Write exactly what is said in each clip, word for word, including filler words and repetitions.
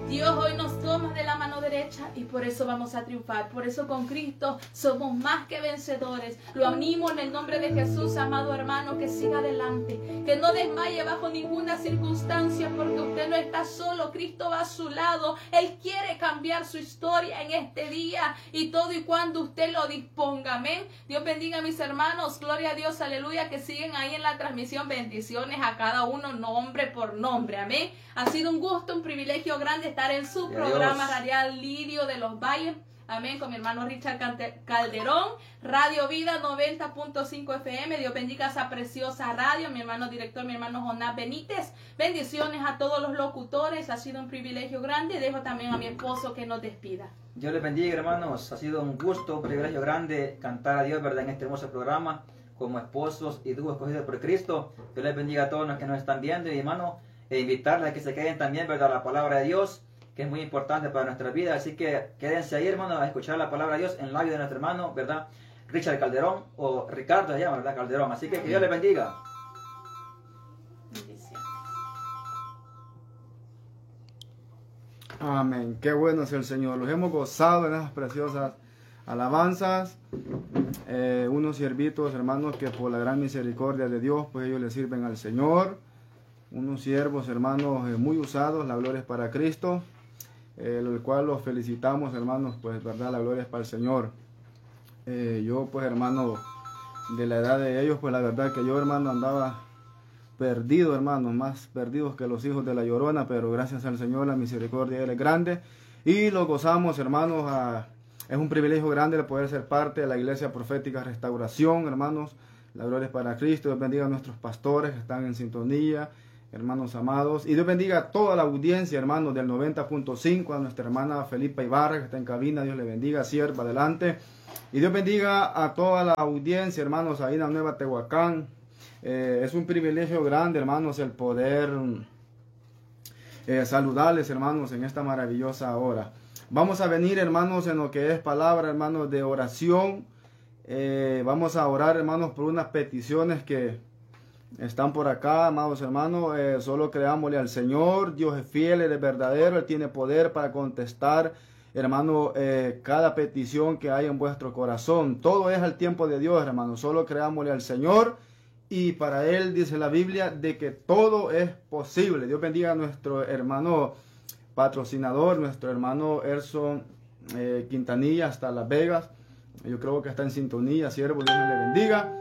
Dios hoy nos toma de la mano derecha y por eso vamos a triunfar. Por eso con Cristo somos más que vencedores. Lo animo en el nombre de Jesús, amado hermano, que siga adelante, que no desmaye bajo ninguna circunstancia, porque usted no está solo. Cristo va a su lado. Él quiere cambiar su historia en este día y todo y cuando usted lo disponga. Amén. Dios bendiga a mis hermanos. Gloria a Dios, aleluya, que siguen ahí en la transmisión. Bendiciones a cada uno, nombre por nombre. Amén. Ha sido un gusto, un privilegio grande estar en su programa radial Lirio de los Valles. Amén, con mi hermano Richard Calderón, Radio Vida noventa punto cinco F M. Dios bendiga a esa preciosa radio, mi hermano director, mi hermano Jonás Benítez. Bendiciones a todos los locutores, ha sido un privilegio grande. Dejo también a mi esposo que nos despida. Dios les bendiga, hermanos, ha sido un gusto, un privilegio grande cantar a Dios, ¿verdad?, en este hermoso programa, como esposos y dúos escogidos por Cristo. Dios les bendiga a todos los que nos están viendo, y hermano, e invitarles a que se queden también, ¿verdad?, la palabra de Dios, que es muy importante para nuestra vida. Así que quédense ahí, hermano, a escuchar la palabra de Dios en labio de nuestro hermano, ¿verdad?, Richard Calderón, o Ricardo se llama, ¿verdad?, Calderón. Así que que Dios les bendiga. Amén. Qué bueno es el Señor. Los hemos gozado en esas preciosas alabanzas. Eh, unos siervitos, hermanos, que por la gran misericordia de Dios, pues ellos le sirven al Señor. Unos siervos, hermanos, eh, muy usados. La gloria es para Cristo. Eh, el cual los felicitamos, hermanos, pues verdad, la gloria es para el Señor. Eh, yo, pues, hermano, de la edad de ellos, pues la verdad que yo, hermano, andaba perdido, hermanos, más perdidos que los hijos de la Llorona, pero gracias al Señor la misericordia de Él es grande y lo gozamos, hermanos. A, es un privilegio grande el poder ser parte de la Iglesia Profética Restauración, hermanos. La gloria es para Cristo. Dios bendiga a nuestros pastores que están en sintonía, hermanos amados, y Dios bendiga a toda la audiencia, hermanos, del noventa punto cinco, a nuestra hermana Felipa Ibarra que está en cabina. Dios le bendiga, sierva, adelante. Y Dios bendiga a toda la audiencia, hermanos, ahí en la Nueva Tehuacán. Eh, es un privilegio grande, hermanos, el poder eh, saludarles, hermanos, en esta maravillosa hora. Vamos a venir, hermanos, en lo que es palabra, hermanos, de oración. Eh, vamos a orar, hermanos, por unas peticiones que están por acá, amados hermanos. Eh, solo creámosle al Señor. Dios es fiel, Él es verdadero, Él tiene poder para contestar, hermano, eh, cada petición que hay en vuestro corazón. Todo es al tiempo de Dios, hermano. Solo creámosle al Señor. Y para Él dice la Biblia de que todo es posible. Dios bendiga a nuestro hermano patrocinador, nuestro hermano Erson eh, Quintanilla, hasta Las Vegas. Yo creo que está en sintonía, siervo. Dios le bendiga.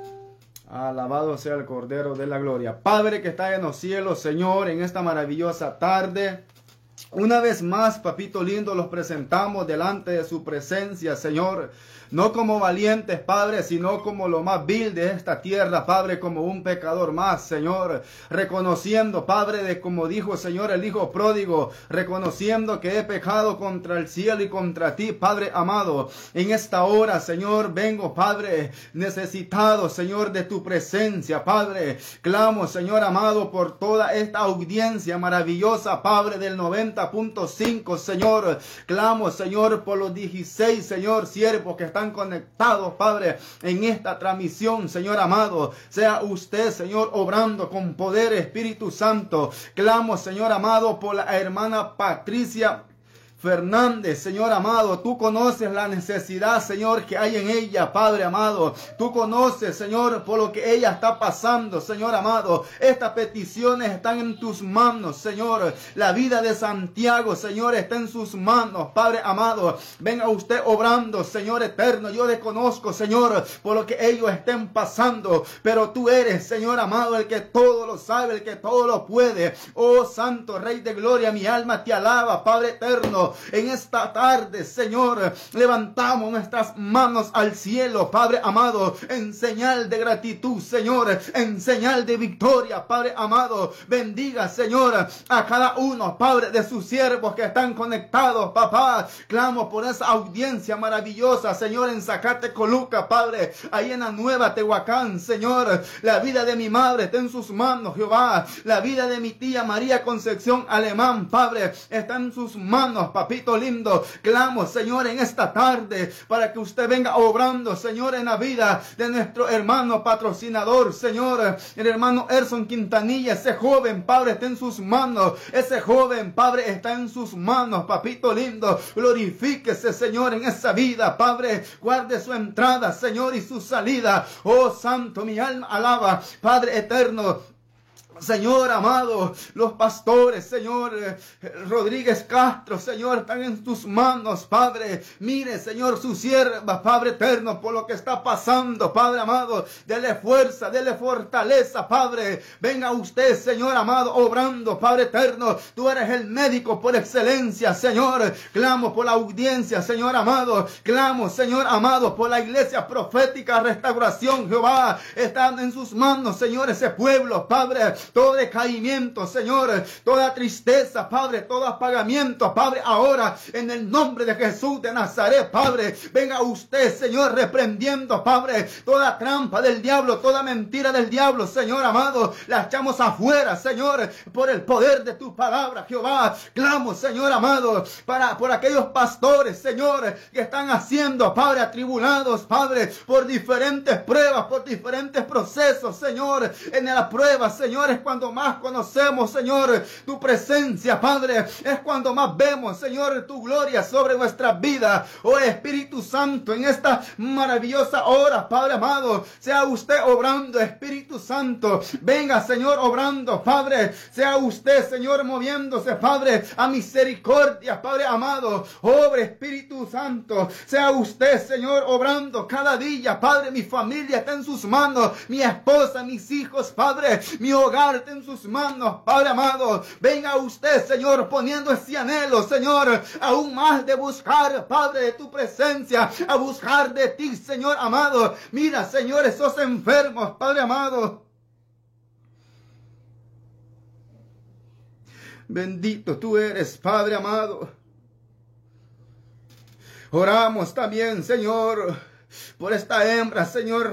Alabado sea el Cordero de la Gloria. Padre que está en los cielos, Señor, en esta maravillosa tarde, una vez más, papito lindo, los presentamos delante de su presencia, Señor. No como valientes, Padre, sino como lo más vil de esta tierra, Padre, como un pecador más, Señor. Reconociendo, Padre, de como dijo, Señor, el Hijo pródigo, reconociendo que he pecado contra el cielo y contra ti, Padre amado. En esta hora, Señor, vengo, Padre, necesitado, Señor, de tu presencia, Padre. Clamo, Señor amado, por toda esta audiencia maravillosa, Padre, del noventa punto cinco, Señor. Clamo, Señor, por los dieciséis, Señor, siervos que están conectados, Padre, en esta transmisión, Señor amado. Sea usted, Señor, obrando con poder, Espíritu Santo. Clamo, Señor amado, por la hermana Patricia Fernández, Señor amado. Tú conoces la necesidad, Señor, que hay en ella, Padre amado. Tú conoces, Señor, por lo que ella está pasando, Señor amado. Estas peticiones están en tus manos, Señor. La vida de Santiago, Señor, está en sus manos, Padre amado. Venga usted obrando, Señor eterno. Yo desconozco, Señor, por lo que ellos estén pasando, pero tú eres, Señor amado, el que todo lo sabe, el que todo lo puede. Oh Santo Rey de Gloria, mi alma te alaba, Padre eterno. En esta tarde, Señor, levantamos nuestras manos al cielo, Padre amado, en señal de gratitud, Señor, en señal de victoria, Padre amado. Bendiga, Señor, a cada uno, Padre, de sus siervos que están conectados, papá. Clamo por esa audiencia maravillosa, Señor, en Zacatecoluca, Padre, ahí en la Nueva Tehuacán, Señor. La vida de mi madre está en sus manos, Jehová. La vida de mi tía María Concepción Alemán, Padre, está en sus manos, Padre. papito lindo. Clamo, Señor, en esta tarde para que usted venga obrando, Señor, en la vida de nuestro hermano patrocinador, Señor, el hermano Erson Quintanilla. Ese joven, Padre, está en sus manos. Ese joven, Padre, está en sus manos, papito lindo. Glorifíquese, Señor, en esa vida, Padre. Guarde su entrada, Señor, y su salida. Oh, santo, mi alma alaba, Padre eterno. Señor amado, los pastores, Señor eh, Rodríguez Castro, Señor, están en tus manos, Padre. Mire, Señor, su sierva, Padre eterno, por lo que está pasando, Padre amado. Dele fuerza, dele fortaleza, Padre. Venga usted, Señor amado, obrando, Padre eterno. Tú eres el médico por excelencia, Señor. Clamo por la audiencia, Señor amado. Clamo, Señor amado, por la iglesia profética Restauración, Jehová. Están en sus manos, Señor, ese pueblo, Padre. Todo decaimiento, Señor, toda tristeza, Padre, todo apagamiento, Padre, ahora en el nombre de Jesús de Nazaret, Padre, venga usted, Señor, reprendiendo, Padre, toda trampa del diablo, toda mentira del diablo, Señor amado, la echamos afuera, Señor, por el poder de tu palabra, Jehová. Clamo, Señor amado, para por aquellos pastores, Señor, que están haciendo, Padre, atribulados, Padre, por diferentes pruebas, por diferentes procesos, Señor, en la prueba, Señor, es cuando más conocemos, Señor, tu presencia, Padre. Es cuando más vemos, Señor, tu gloria sobre nuestra vida. Oh Espíritu Santo, en esta maravillosa hora, Padre amado, sea usted obrando, Espíritu Santo. Venga, Señor, obrando, Padre. Sea usted, Señor, moviéndose, Padre, a misericordia, Padre amado. Obre, Espíritu Santo. Sea usted, Señor, obrando cada día, Padre. Mi familia está en sus manos. Mi esposa, mis hijos, Padre. Mi hogar está en sus manos, Padre amado. Venga usted, Señor, poniendo ese anhelo, Señor, aún más de buscar, Padre, de tu presencia, a buscar de ti, Señor amado. Mira, Señor, esos enfermos, Padre amado. Bendito tú eres, Padre amado. Oramos también, Señor, por esta hembra, Señor,